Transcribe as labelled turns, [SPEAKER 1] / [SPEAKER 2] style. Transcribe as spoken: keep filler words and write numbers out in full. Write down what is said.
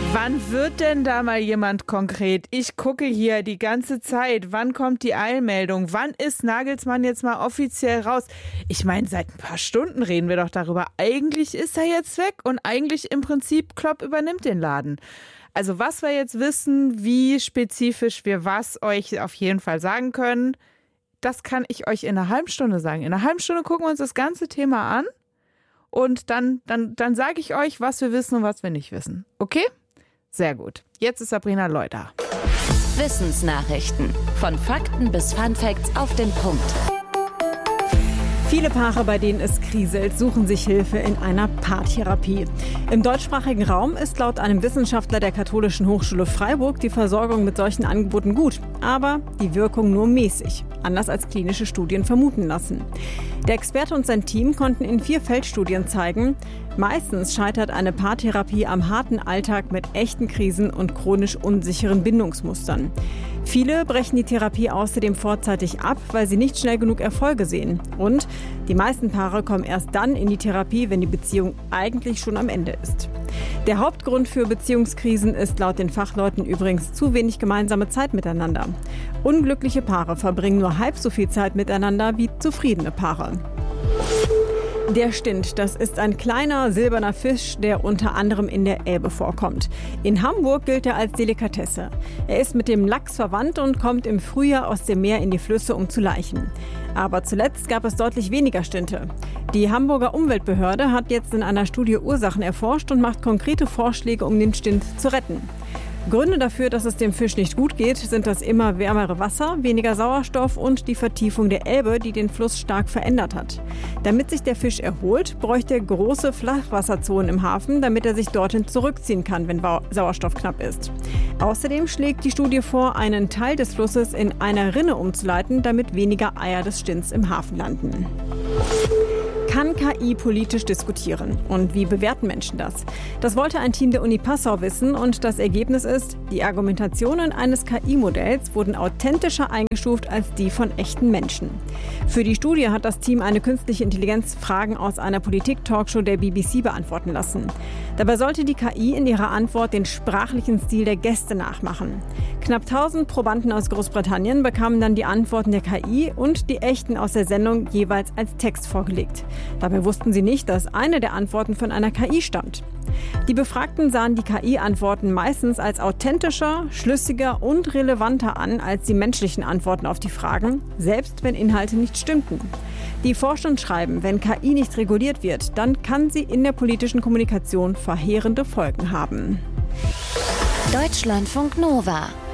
[SPEAKER 1] Wann wird denn da mal jemand konkret? Ich gucke hier die ganze Zeit. Wann kommt die Eilmeldung? Wann ist Nagelsmann jetzt mal offiziell raus? Ich meine, seit ein paar Stunden reden wir doch darüber. Eigentlich ist er jetzt weg und eigentlich im Prinzip Klopp übernimmt den Laden. Also was wir jetzt wissen, wie spezifisch wir was euch auf jeden Fall sagen können, das kann ich euch in einer halben Stunde sagen. In einer halben Stunde gucken wir uns das ganze Thema an und dann, dann, dann sage ich euch, was wir wissen und was wir nicht wissen. Okay? Sehr gut. Jetzt ist Sabrina Loy da.
[SPEAKER 2] Wissensnachrichten. Von Fakten bis Funfacts auf den Punkt.
[SPEAKER 3] Viele Paare, bei denen es kriselt, suchen sich Hilfe in einer Paartherapie. Im deutschsprachigen Raum ist laut einem Wissenschaftler der Katholischen Hochschule Freiburg die Versorgung mit solchen Angeboten gut, aber die Wirkung nur mäßig, anders als klinische Studien vermuten lassen. Der Experte und sein Team konnten in vier Feldstudien zeigen, meistens scheitert eine Paartherapie am harten Alltag mit echten Krisen und chronisch unsicheren Bindungsmustern. Viele brechen die Therapie außerdem vorzeitig ab, weil sie nicht schnell genug Erfolge sehen. Und die meisten Paare kommen erst dann in die Therapie, wenn die Beziehung eigentlich schon am Ende ist. Der Hauptgrund für Beziehungskrisen ist laut den Fachleuten übrigens zu wenig gemeinsame Zeit miteinander. Unglückliche Paare verbringen nur halb so viel Zeit miteinander wie zufriedene Paare. Der Stint, das ist ein kleiner silberner Fisch, der unter anderem in der Elbe vorkommt. In Hamburg gilt er als Delikatesse. Er ist mit dem Lachs verwandt und kommt im Frühjahr aus dem Meer in die Flüsse, um zu laichen. Aber zuletzt gab es deutlich weniger Stinte. Die Hamburger Umweltbehörde hat jetzt in einer Studie Ursachen erforscht und macht konkrete Vorschläge, um den Stint zu retten. Gründe dafür, dass es dem Fisch nicht gut geht, sind das immer wärmere Wasser, weniger Sauerstoff und die Vertiefung der Elbe, die den Fluss stark verändert hat. Damit sich der Fisch erholt, bräuchte er große Flachwasserzonen im Hafen, damit er sich dorthin zurückziehen kann, wenn Sauerstoff knapp ist. Außerdem schlägt die Studie vor, einen Teil des Flusses in einer Rinne umzuleiten, damit weniger Eier des Stints im Hafen landen. Kann K I politisch diskutieren? Und wie bewerten Menschen das? Das wollte ein Team der Uni Passau wissen und das Ergebnis ist, die Argumentationen eines K I-Modells wurden authentischer eingestuft als die von echten Menschen. Für die Studie hat das Team eine künstliche Intelligenz Fragen aus einer Politik-Talkshow der B B C beantworten lassen. Dabei sollte die K I in ihrer Antwort den sprachlichen Stil der Gäste nachmachen. Knapp tausend Probanden aus Großbritannien bekamen dann die Antworten der K I und die echten aus der Sendung jeweils als Text vorgelegt. Dabei wussten sie nicht, dass eine der Antworten von einer K I stammt. Die Befragten sahen die K I-Antworten meistens als authentischer, schlüssiger und relevanter an als die menschlichen Antworten auf die Fragen, selbst wenn Inhalte nicht stimmten. Die Forscher schreiben, wenn K I nicht reguliert wird, dann kann sie in der politischen Kommunikation verheerende Folgen haben.
[SPEAKER 2] Deutschlandfunk Nova